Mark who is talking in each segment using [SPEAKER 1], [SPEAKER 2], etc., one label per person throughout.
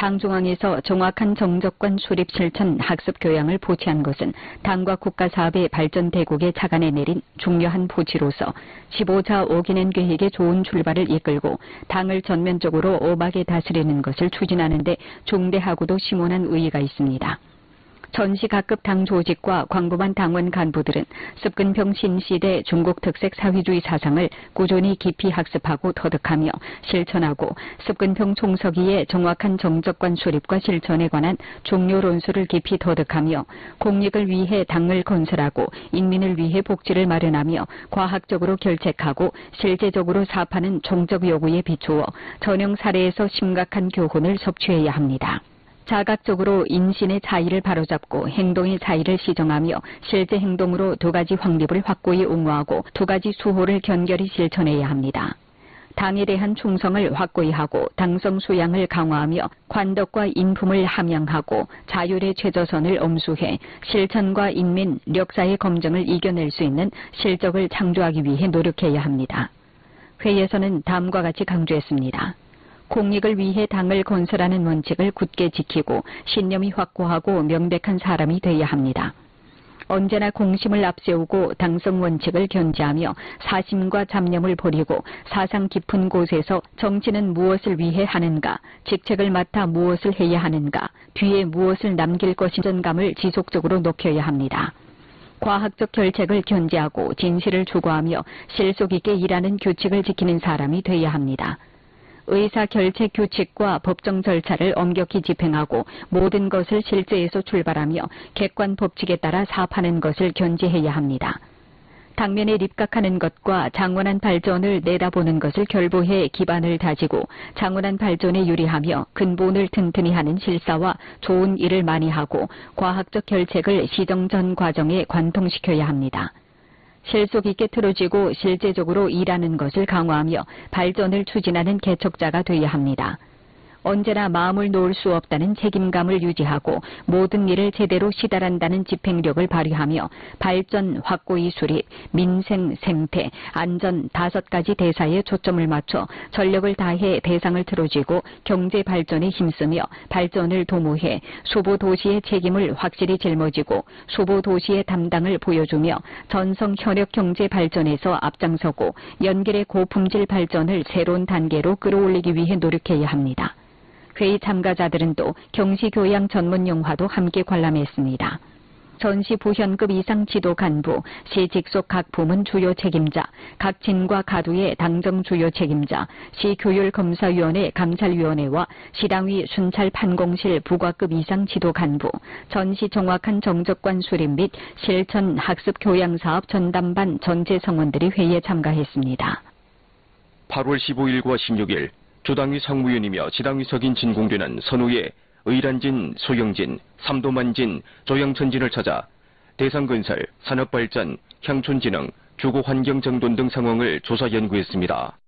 [SPEAKER 1] 당중앙에서 정확한 정적관 수립 실천 학습 교양을 보치한 것은 당과 국가 사업의 발전 대국의 차관에 내린 중요한 부지로서 15차 5기년 계획의 좋은 출발을 이끌고 당을 전면적으로 엄하게 다스리는 것을 추진하는 데 중대하고도 심원한 의의가 있습니다. 전시 각급 당 조직과 광범한 당원 간부들은 습근평 신시대 중국 특색 사회주의 사상을 꾸준히 깊이 학습하고 터득하며 실천하고 습근평 총서기의 정확한 정적관 수립과 실천에 관한 중요論수를 깊이 터득하며 공익을 위해 당을 건설하고 인민을 위해 복지를 마련하며 과학적으로 결책하고 실제적으로 사업하는 정적 요구에 비추어 전형 사례에서 심각한 교훈을 섭취해야 합니다. 자각적으로 인신의 차이를 바로잡고 행동의 차이를 시정하며 실제 행동으로 두 가지 확립을 확고히 옹호하고 두 가지 수호를 견결히 실천해야 합니다. 당에 대한 충성을 확고히 하고 당성 수양을 강화하며 관덕과 인품을 함양하고 자율의 최저선을 엄수해 실천과 인민, 력사의 검증을 이겨낼 수 있는 실적을 창조하기 위해 노력해야 합니다. 회의에서는 다음과 같이 강조했습니다. 공익을 위해 당을 건설하는 원칙을 굳게 지키고 신념이 확고하고 명백한 사람이 되어야 합니다. 언제나 공심을 앞세우고 당성 원칙을 견지하며 사심과 잡념을 버리고 사상 깊은 곳에서 정치는 무엇을 위해 하는가, 직책을 맡아 무엇을 해야 하는가, 뒤에 무엇을 남길 것인 전감을 지속적으로 높여야 합니다. 과학적 결책을 견지하고 진실을 추구하며 실속 있게 일하는 규칙을 지키는 사람이 되어야 합니다. 의사결책 규칙과 법정 절차를 엄격히 집행하고 모든 것을 실제에서 출발하며 객관 법칙에 따라 사업하는 것을 견지해야 합니다. 당면에 입각하는 것과 장원한 발전을 내다보는 것을 결부해 기반을 다지고 장원한 발전에 유리하며 근본을 튼튼히 하는 실사와 좋은 일을 많이 하고 과학적 결책을 시정 전 과정에 관통시켜야 합니다. 실속 있게 틀어지고 실제적으로 일하는 것을 강화하며 발전을 추진하는 개척자가 되어야 합니다. 언제나 마음을 놓을 수 없다는 책임감을 유지하고 모든 일을 제대로 시달한다는 집행력을 발휘하며 발전, 확고히 수립, 민생, 생태, 안전 5가지 대사에 초점을 맞춰 전력을 다해 대상을 틀어쥐고 경제 발전에 힘쓰며 발전을 도모해 소보도시의 책임을 확실히 짊어지고 소보도시의 담당을 보여주며 전성 현역 경제 발전에서 앞장서고 연길의 고품질 발전을 새로운 단계로 끌어올리기 위해 노력해야 합니다. 회의 참가자들은 또 경시교양 전문 영화도 함께 관람했습니다. 전시 부현급 이상 지도 간부, 시 직속 각 부문 주요 책임자, 각 진과 가두의 당정 주요 책임자, 시 교율검사위원회 감찰위원회와 시당위 순찰 판공실 부과급 이상 지도 간부, 전시 정확한 정적관 수립 및 실천 학습 교양사업 전담반 전체 성원들이 회의에 참가했습니다.
[SPEAKER 2] 8월 15일과 16일 조당위 상무위원이며 지당위석인 진공되는 선후에 의란진, 소영진, 삼도만진, 조영천진을 찾아 대상건설, 산업발전, 향촌진흥, 주거환경정돈 등 상황을 조사 연구했습니다.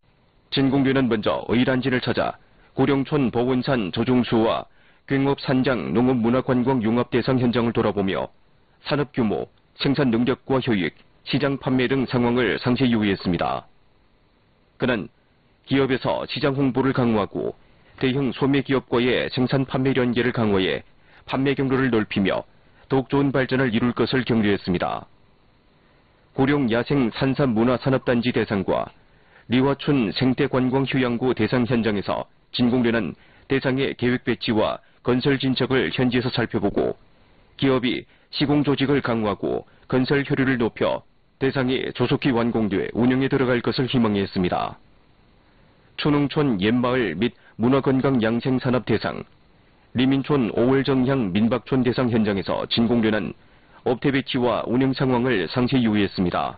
[SPEAKER 2] 진공되는 먼저 의란진을 찾아 고령촌 보원산 조종수와 괭업 산장 농업문화관광 융합 대상 현장을 돌아보며 산업 규모, 생산 능력과 효익, 시장 판매 등 상황을 상세히 요구했습니다. 그는 기업에서 시장 홍보를 강화하고 대형 소매기업과의 생산 판매 연계를 강화해 판매 경로를 넓히며 더욱 좋은 발전을 이룰 것을 격려했습니다. 고령 야생 산삼문화산업단지 대상과 리화촌 생태관광휴양구 대상 현장에서 진공되는 대상의 계획 배치와 건설 진척을 현지에서 살펴보고 기업이 시공조직을 강화하고 건설 효율을 높여 대상이 조속히 완공돼 운영에 들어갈 것을 희망했습니다. 춘흥촌 옛마을 및 문화건강 양생산업 대상, 리민촌 5월정향 민박촌 대상 현장에서 진공되는 업태 배치와 운영 상황을 상세히 요구했습니다.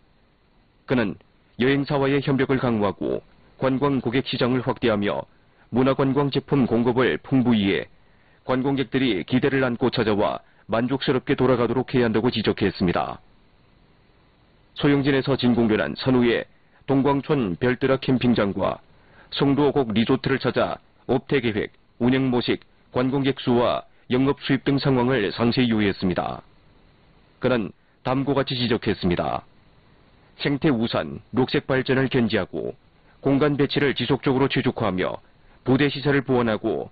[SPEAKER 2] 그는 여행사와의 협력을 강화하고 관광 고객 시장을 확대하며 문화관광 제품 공급을 풍부히 해 관광객들이 기대를 안고 찾아와 만족스럽게 돌아가도록 해야 한다고 지적했습니다. 소영진에서 진공되는 선후에 동광촌 별뜨라 캠핑장과 송도곡 리조트를 찾아 업태 계획, 운영 모식, 관광객 수와 영업 수입 등 상황을 상세히 요구했습니다. 그는 다음과 같이 지적했습니다. 생태 우산, 녹색 발전을 견지하고 공간 배치를 지속적으로 최적화하며 부대 시설을 보완하고